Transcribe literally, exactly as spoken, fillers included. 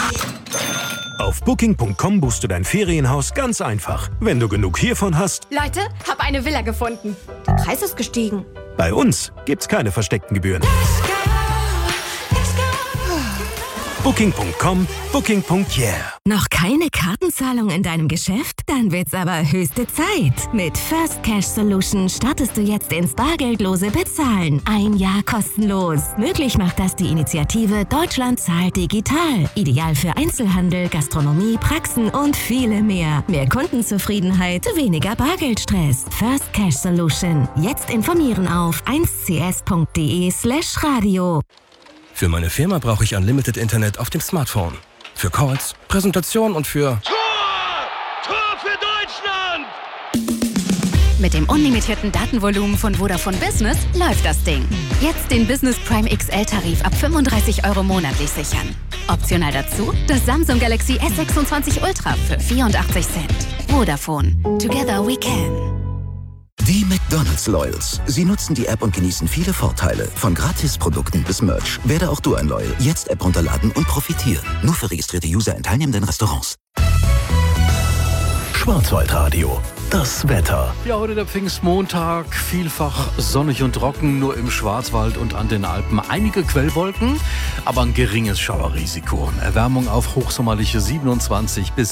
Auf Booking Punkt com buchst du dein Ferienhaus ganz einfach. Wenn du genug hiervon hast... Leute, hab eine Villa gefunden. Der Preis ist gestiegen. Bei uns gibt's keine versteckten Gebühren. Booking Punkt com, Booking Punkt yeah. Noch keine Kartenzahlung in deinem Geschäft? Dann wird's aber höchste Zeit. Mit First Cash Solution startest du jetzt ins bargeldlose Bezahlen. Ein Jahr kostenlos. Möglich macht das die Initiative Deutschland zahlt digital. Ideal für Einzelhandel, Gastronomie, Praxen und viele mehr. Mehr Kundenzufriedenheit, weniger Bargeldstress. First Cash Solution. Jetzt informieren auf eins c s punkt d e slash radio. Für meine Firma brauche ich Unlimited Internet auf dem Smartphone. Für Calls, Präsentation und für... Tor! Tor für Deutschland! Mit dem unlimitierten Datenvolumen von Vodafone Business läuft das Ding. Jetzt den Business Prime X L-Tarif ab fünfunddreißig Euro monatlich sichern. Optional dazu das Samsung Galaxy S sechsundzwanzig Ultra für vierundachtzig Cent. Vodafone. Together we can. Die McDonald's Loyals. Sie nutzen die App und genießen viele Vorteile. Von Gratisprodukten bis Merch. Werde auch du ein Loyal. Jetzt App runterladen und profitieren. Nur für registrierte User in teilnehmenden Restaurants. Schwarzwaldradio. Das Wetter. Ja, heute der Pfingstmontag. Vielfach sonnig und trocken. Nur im Schwarzwald und an den Alpen einige Quellwolken. Aber ein geringes Schauerrisiko. Erwärmung auf hochsommerliche siebenundzwanzig bis